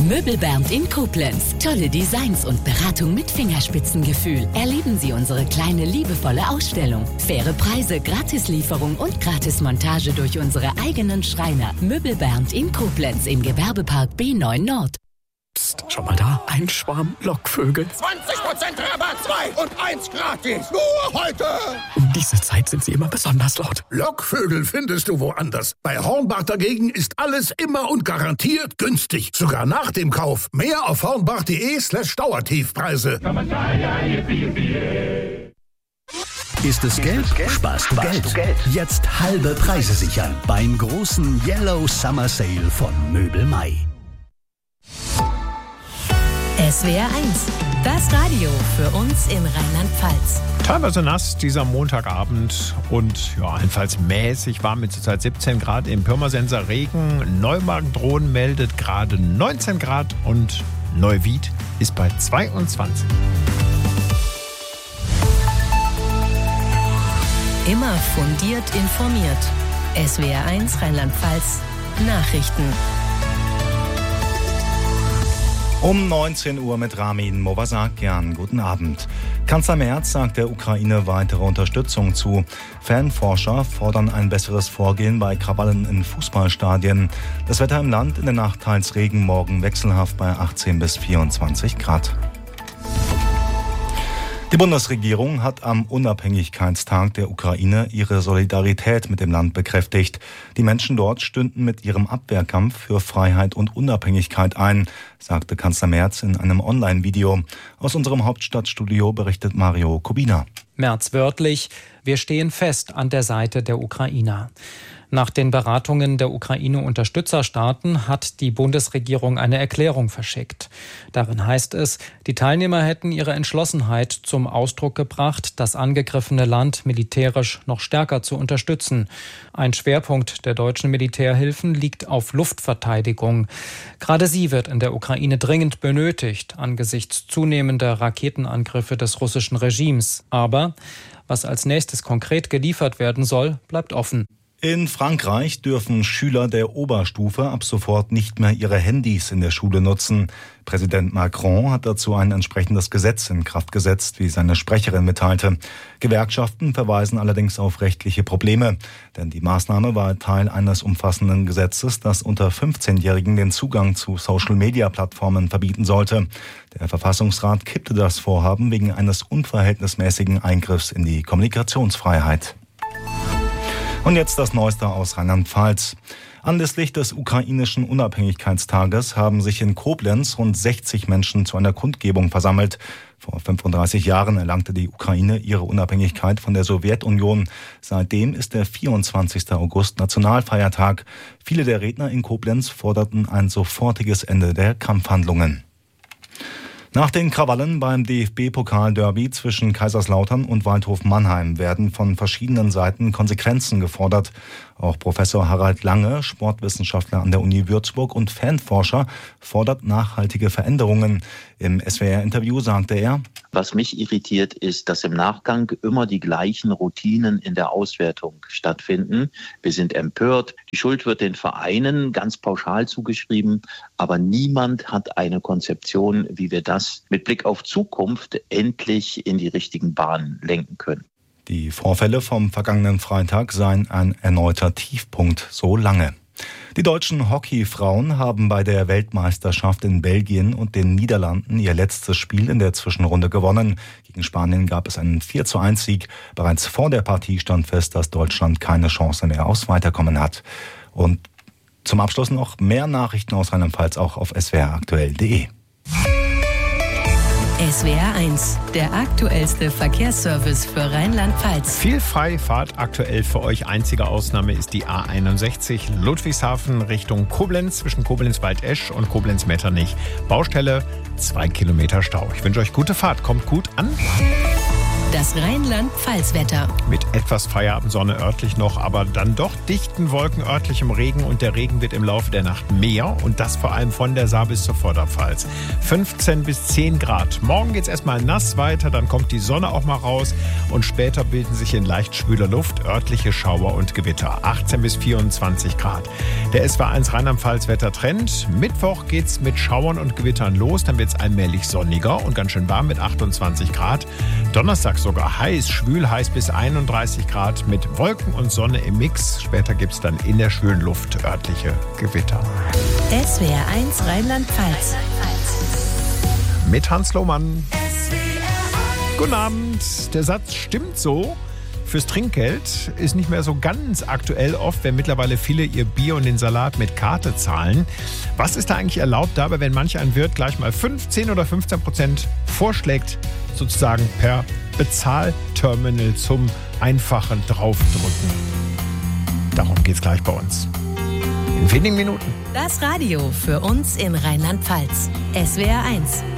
Möbelbernd in Koblenz. Tolle Designs und Beratung mit Fingerspitzengefühl. Erleben Sie unsere kleine, liebevolle Ausstellung. Faire Preise, Gratislieferung und Gratismontage durch unsere eigenen Schreiner. Möbelbernd in Koblenz im Gewerbepark B9 Nord. Psst, schau mal da, ein Schwarm Lockvögel. 20% Rabatt, 2 und 1 gratis. Nur heute. Um diese Zeit sind sie immer besonders laut. Lockvögel findest du woanders. Bei Hornbach dagegen ist alles immer und garantiert günstig. Sogar nach dem Kauf. Mehr auf hornbach.de/Dauertiefpreise. Ist es Geld? Sparst du Geld. Jetzt halbe Preise sichern beim großen Yellow Summer Sale von Möbel Mai. SWR 1, das Radio für uns in Rheinland-Pfalz. Teilweise nass dieser Montagabend und allenfalls mäßig warm mit zurzeit 17 Grad im Pirmasенser Regen. Neumagen-Drohnen meldet gerade 19 Grad und Neuwied ist bei 22. Immer fundiert informiert. SWR 1 Rheinland-Pfalz Nachrichten. Um 19 Uhr mit Ramin Movasakian. Guten Abend. Kanzler Merz sagt der Ukraine weitere Unterstützung zu. Fanforscher fordern ein besseres Vorgehen bei Krawallen in Fußballstadien. Das Wetter im Land in der Nacht teils Regen, morgen wechselhaft bei 18 bis 24 Grad. Die Bundesregierung hat am Unabhängigkeitstag der Ukraine ihre Solidarität mit dem Land bekräftigt. Die Menschen dort stünden mit ihrem Abwehrkampf für Freiheit und Unabhängigkeit ein, sagte Kanzler Merz in einem Online-Video. Aus unserem Hauptstadtstudio berichtet Mario Kubina. Merz wörtlich: Wir stehen fest an der Seite der Ukrainer. Nach den Beratungen der Ukraine-Unterstützerstaaten hat die Bundesregierung eine Erklärung verschickt. Darin heißt es, die Teilnehmer hätten ihre Entschlossenheit zum Ausdruck gebracht, das angegriffene Land militärisch noch stärker zu unterstützen. Ein Schwerpunkt der deutschen Militärhilfen liegt auf Luftverteidigung. Gerade sie wird in der Ukraine dringend benötigt, angesichts zunehmender Raketenangriffe des russischen Regimes. Aber was als nächstes konkret geliefert werden soll, bleibt offen. In Frankreich dürfen Schüler der Oberstufe ab sofort nicht mehr ihre Handys in der Schule nutzen. Präsident Macron hat dazu ein entsprechendes Gesetz in Kraft gesetzt, wie seine Sprecherin mitteilte. Gewerkschaften verweisen allerdings auf rechtliche Probleme, denn die Maßnahme war Teil eines umfassenden Gesetzes, das unter 15-Jährigen den Zugang zu Social-Media-Plattformen verbieten sollte. Der Verfassungsrat kippte das Vorhaben wegen eines unverhältnismäßigen Eingriffs in die Kommunikationsfreiheit. Und jetzt das Neueste aus Rheinland-Pfalz. Anlässlich des ukrainischen Unabhängigkeitstages haben sich in Koblenz rund 60 Menschen zu einer Kundgebung versammelt. Vor 35 Jahren erlangte die Ukraine ihre Unabhängigkeit von der Sowjetunion. Seitdem ist der 24. August Nationalfeiertag. Viele der Redner in Koblenz forderten ein sofortiges Ende der Kampfhandlungen. Nach den Krawallen beim DFB-Pokal-Derby zwischen Kaiserslautern und Waldhof Mannheim werden von verschiedenen Seiten Konsequenzen gefordert. Auch Professor Harald Lange, Sportwissenschaftler an der Uni Würzburg und Fanforscher, fordert nachhaltige Veränderungen. Im SWR-Interview sagte er: Was mich irritiert, ist, dass im Nachgang immer die gleichen Routinen in der Auswertung stattfinden. Wir sind empört. Die Schuld wird den Vereinen ganz pauschal zugeschrieben. Aber niemand hat eine Konzeption, wie wir das mit Blick auf Zukunft endlich in die richtigen Bahnen lenken können. Die Vorfälle vom vergangenen Freitag seien ein erneuter Tiefpunkt, so Lange. Die deutschen Hockeyfrauen haben bei der Weltmeisterschaft in Belgien und den Niederlanden ihr letztes Spiel in der Zwischenrunde gewonnen. Gegen Spanien gab es einen 4:1-Sieg. Bereits vor der Partie stand fest, dass Deutschland keine Chance mehr aufs Weiterkommen hat. Und zum Abschluss noch mehr Nachrichten aus Rheinland-Pfalz auch auf swraktuell.de. SWR 1, der aktuellste Verkehrsservice für Rheinland-Pfalz. Viel Freifahrt aktuell für euch. Einzige Ausnahme ist die A61 Ludwigshafen Richtung Koblenz zwischen Koblenz-Waldesch und Koblenz-Metternich. Baustelle, 2 Kilometer Stau. Ich wünsche euch gute Fahrt. Kommt gut an. Das Rheinland-Pfalz-Wetter. Mit etwas Feierabendsonne örtlich noch, aber dann doch dichten Wolken örtlichem Regen und der Regen wird im Laufe der Nacht mehr und das vor allem von der Saar bis zur Vorderpfalz. 15 bis 10 Grad. Morgen geht es erstmal nass weiter, dann kommt die Sonne auch mal raus und später bilden sich in leicht schwüler Luft örtliche Schauer und Gewitter. 18 bis 24 Grad. Der SWR1 Rheinland-Pfalz-Wetter-Trend. Mittwoch geht's mit Schauern und Gewittern los, dann wird's allmählich sonniger und ganz schön warm mit 28 Grad. Donnerstag sogar heiß, schwül heiß bis 31 Grad mit Wolken und Sonne im Mix. Später gibt's dann in der schwülen Luft örtliche Gewitter. SWR1 Rheinland-Pfalz. Mit Hans Lohmann. Guten Abend. Der Satz stimmt so. Fürs Trinkgeld ist nicht mehr so ganz aktuell oft, wenn mittlerweile viele ihr Bier und den Salat mit Karte zahlen. Was ist da eigentlich erlaubt dabei, wenn manch ein Wirt gleich mal 15 oder 15% vorschlägt, sozusagen per Bezahlterminal zum einfachen Draufdrücken? Darum geht's gleich bei uns. In wenigen Minuten. Das Radio für uns in Rheinland-Pfalz. SWR1.